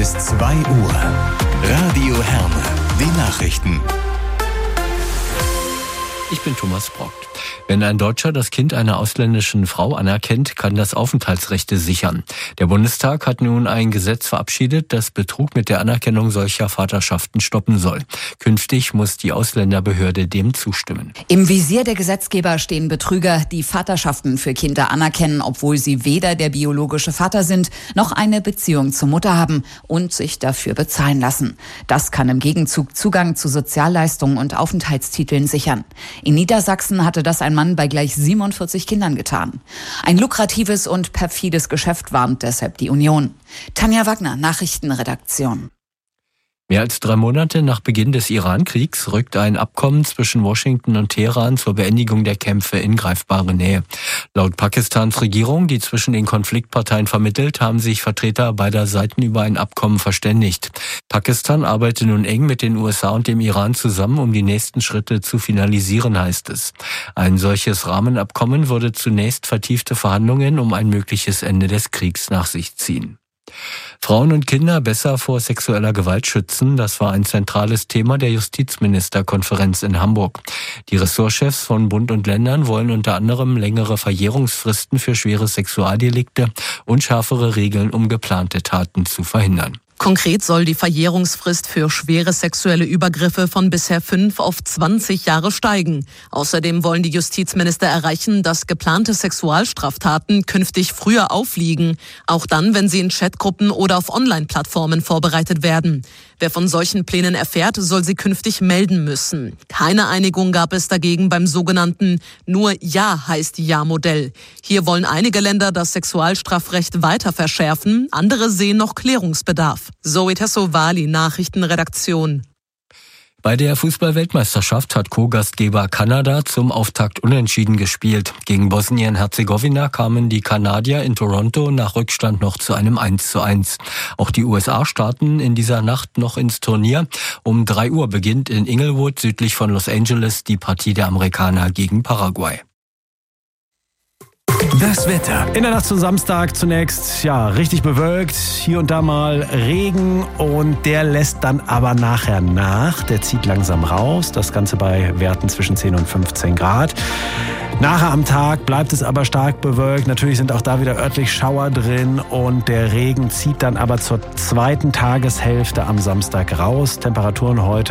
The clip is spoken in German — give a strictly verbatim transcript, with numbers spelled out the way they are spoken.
bis zwei Uhr. Radio Herne, die Nachrichten. Ich bin Thomas Brock. Wenn ein Deutscher das Kind einer ausländischen Frau anerkennt, kann das Aufenthaltsrechte sichern. Der Bundestag hat nun ein Gesetz verabschiedet, das Betrug mit der Anerkennung solcher Vaterschaften stoppen soll. Künftig muss die Ausländerbehörde dem zustimmen. Im Visier der Gesetzgeber stehen Betrüger, die Vaterschaften für Kinder anerkennen, obwohl sie weder der biologische Vater sind, noch eine Beziehung zur Mutter haben und sich dafür bezahlen lassen. Das kann im Gegenzug Zugang zu Sozialleistungen und Aufenthaltstiteln sichern. In Niedersachsen hatte das ein Mann bei gleich siebenundvierzig Kindern getan. Ein lukratives und perfides Geschäft, warnt deshalb die Union. Tanja Wagner, Nachrichtenredaktion. Mehr als drei Monate nach Beginn des Iran-Kriegs rückt ein Abkommen zwischen Washington und Teheran zur Beendigung der Kämpfe in greifbare Nähe. Laut Pakistans Regierung, die zwischen den Konfliktparteien vermittelt, haben sich Vertreter beider Seiten über ein Abkommen verständigt. Pakistan arbeitet nun eng mit den U S A und dem Iran zusammen, um die nächsten Schritte zu finalisieren, heißt es. Ein solches Rahmenabkommen würde zunächst vertiefte Verhandlungen um ein mögliches Ende des Kriegs nach sich ziehen. Frauen und Kinder besser vor sexueller Gewalt schützen, das war ein zentrales Thema der Justizministerkonferenz in Hamburg. Die Ressortchefs von Bund und Ländern wollen unter anderem längere Verjährungsfristen für schwere Sexualdelikte und schärfere Regeln, um geplante Taten zu verhindern. Konkret soll die Verjährungsfrist für schwere sexuelle Übergriffe von bisher fünf auf zwanzig Jahre steigen. Außerdem wollen die Justizminister erreichen, dass geplante Sexualstraftaten künftig früher aufliegen, auch dann, wenn sie in Chatgruppen oder auf Online-Plattformen vorbereitet werden. Wer von solchen Plänen erfährt, soll sie künftig melden müssen. Keine Einigung gab es dagegen beim sogenannten Nur Ja heißt Ja-Modell. Hier wollen einige Länder das Sexualstrafrecht weiter verschärfen, andere sehen noch Klärungsbedarf. Zoe Tassovali, Nachrichtenredaktion. Bei der Fußball-Weltmeisterschaft hat Co-Gastgeber Kanada zum Auftakt unentschieden gespielt. Gegen Bosnien-Herzegowina kamen die Kanadier in Toronto nach Rückstand noch zu einem eins zu eins. Auch die U S A starten in dieser Nacht noch ins Turnier. Um drei Uhr beginnt in Inglewood südlich von Los Angeles die Partie der Amerikaner gegen Paraguay. Das Wetter. In der Nacht zum Samstag zunächst, ja, richtig bewölkt. Hier und da mal Regen und der lässt dann aber nachher nach. Der zieht langsam raus. Das Ganze bei Werten zwischen zehn und fünfzehn Grad. Nachher am Tag bleibt es aber stark bewölkt. Natürlich sind auch da wieder örtlich Schauer drin und der Regen zieht dann aber zur zweiten Tageshälfte am Samstag raus. Temperaturen heute